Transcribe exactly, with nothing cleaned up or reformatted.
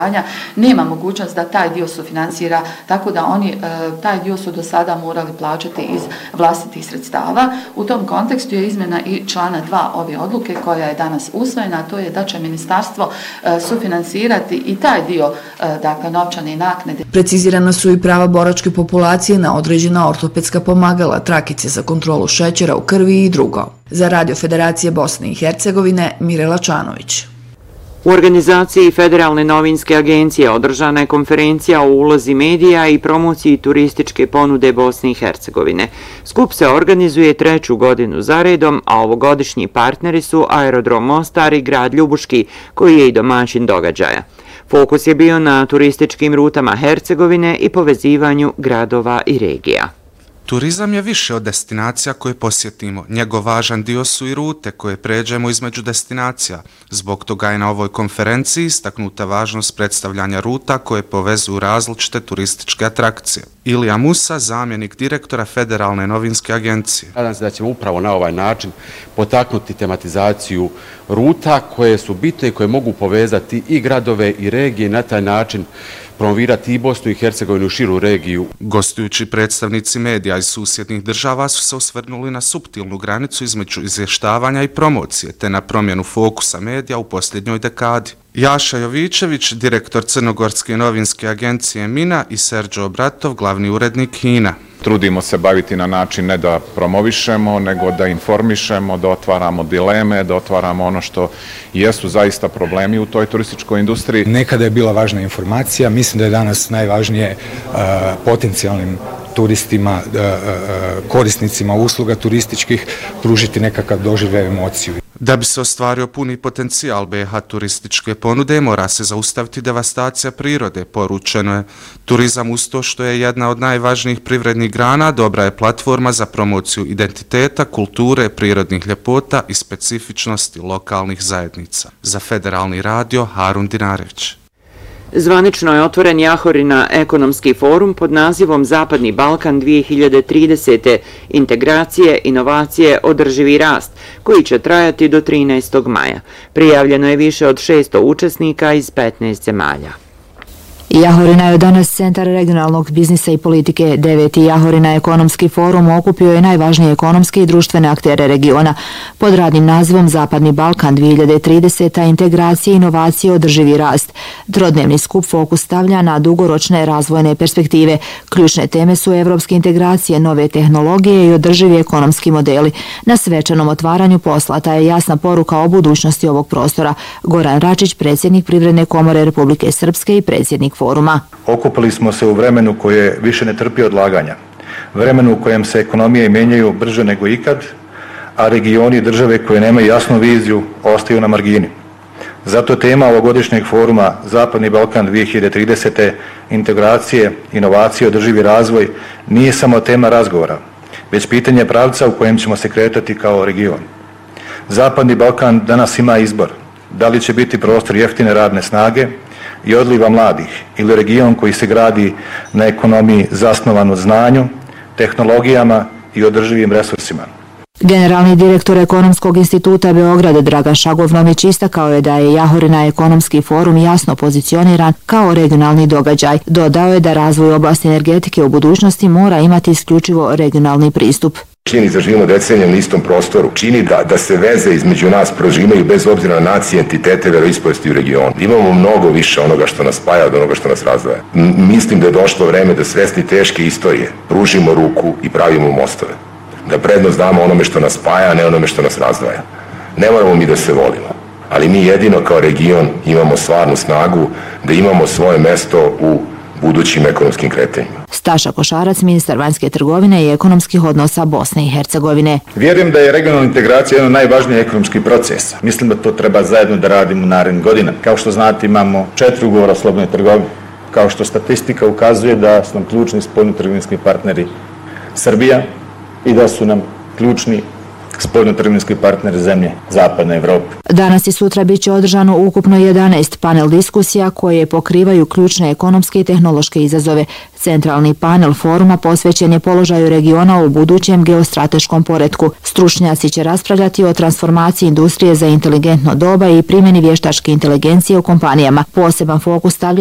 nema mogućnost da taj dio sufinansira, tako da oni taj dio su do sada morali plaćati iz vlastitih sredstava. U tom kontekstu je izmjena i člana dva ove odluke koja je danas usvojena, a to je da će ministarstvo sufinansirati i taj dio, dakle, novčane naknade. Precizirana su i prava boračke populacije na određena ortopedska pomagala, trakice za kontrolu šećera u krvi i drugo. Za Radio Federacije Bosne i Hercegovine, Mirela Čanović. U organizaciji Federalne novinske agencije održana je konferencija o ulozi medija i promociji turističke ponude Bosne i Hercegovine. Skup se organizuje treću godinu zaredom, a ovogodišnji partneri su Aerodrom Mostar i grad Ljubuški, koji je i domaćin događaja. Fokus je bio na turističkim rutama Hercegovine i povezivanju gradova i regija. Turizam je više od destinacija koje posjetimo. Njegov važan dio su i rute koje pređemo između destinacija. Zbog toga je na ovoj konferenciji istaknuta važnost predstavljanja ruta koje povezuju različite turističke atrakcije. Ilija Musa, zamjenik direktora Federalne novinske agencije. Nadam se da ćemo upravo na ovaj način potaknuti tematizaciju ruta koje su bitne i koje mogu povezati i gradove i regije i na taj način promovirati i Bosnu i Hercegovinu u širu regiju. Gostujući predstavnici medija iz susjednih država su se osvrnuli na suptilnu granicu između izvještavanja i promocije, te na promjenu fokusa medija u posljednjoj dekadi. Jaša Jovićević, direktor Crnogorske novinske agencije Mina, i Serđo Obratov, glavni urednik Hina. Trudimo se baviti na način ne da promovišemo, nego da informišemo, da otvaramo dileme, da otvaramo ono što jesu zaista problemi u toj turističkoj industriji. Nekada je bila važna informacija, mislim da je danas najvažnije uh, potencijalnim turistima, uh, uh, korisnicima usluga turističkih pružiti nekakav doživljaj, emociju. Da bi se ostvario puni potencijal B iH turističke ponude, mora se zaustaviti devastacija prirode, poručeno je. Turizam, uz to što je jedna od najvažnijih privrednih grana, dobra je platforma za promociju identiteta, kulture, prirodnih ljepota i specifičnosti lokalnih zajednica. Za Federalni radio, Harun Dinarević. Zvanično je otvoren Jahorina ekonomski forum pod nazivom Zapadni Balkan dvije hiljade tridesete. Integracije, inovacije, održivi rast, koji će trajati do trinaestog maja. Prijavljeno je više od šesto učesnika iz petnaest zemalja. Jahorina je danas centar regionalnog biznisa i politike. Deveti Jahorina ekonomski forum okupio je najvažnije ekonomske i društvene aktere regiona. Pod radnim nazivom Zapadni Balkan dvije hiljade tridesete. Integracije, inovacije, održivi rast. Trodnevni skup fokus stavlja na dugoročne razvojne perspektive. Ključne teme su evropske integracije, nove tehnologije i održivi ekonomski modeli. Na svečanom otvaranju poslata je jasna poruka o budućnosti ovog prostora. Goran Račić, predsjednik Privredne komore Republike Srpske i predsjednik foruma. Okupili smo se u vremenu koje više ne trpi odlaganja, vremenu u kojem se ekonomije mijenjaju brže nego ikad, a regioni i države koje nemaju jasnu viziju ostaju na margini. Zato tema ovogodišnjeg foruma Zapadni Balkan dvije hiljade tridesete. Integracije, inovacije, održivi razvoj nije samo tema razgovora, već pitanje pravca u kojem ćemo se kretati kao region. Zapadni Balkan danas ima izbor. Da li će biti prostor jeftine radne snage i odliva mladih ili region koji se gradi na ekonomiji zasnovan od znanju, tehnologijama i održivim resursima. Generalni direktor Ekonomskog instituta Beograd Dragan Šagovnović istakao je da je Jahorina ekonomski forum jasno pozicioniran kao regionalni događaj. Dodao je da razvoj oblasti energetike u budućnosti mora imati isključivo regionalni pristup. Čini da živimo decenijom na istom prostoru, čini da, da se veze između nas prožimaju bez obzira na nacije, entitete, veroispovesti u regionu. Imamo mnogo više onoga što nas spaja od onoga što nas razdvaja. M- mislim da je došlo vreme da svesni teške istorije pružimo ruku i pravimo mostove. Da prednost damo onome što nas spaja, a ne onome što nas razdvaja. Ne moramo mi da se volimo, ali mi jedino kao region imamo stvarnu snagu da imamo svoje mesto u budućim ekonomskim kretanjima. Staša Košarac, ministar vanjske trgovine i ekonomskih odnosa Bosne i Hercegovine. Vjerujem da je regionalna integracija jedan od najvažnijih ekonomskih procesa. Mislim da to treba zajedno da radimo u narednim godinama. Kao što znate, imamo četiri ugovora o slobodnoj trgovini. Kao što statistika ukazuje da su nam ključni spoljno trgovinski partneri Srbija i da su nam ključni spoljnotrgovinski partner zemlje Zapadne Evrope. Danas i sutra bit će održano ukupno jedanaest panel diskusija koje pokrivaju ključne ekonomske i tehnološke izazove. Centralni panel foruma posvećen je položaju regiona u budućem geostrateškom poretku. Stručnjaci će raspravljati o transformaciji industrije za inteligentno doba i primjeni vještačke inteligencije u kompanijama. Poseban fokus stavlja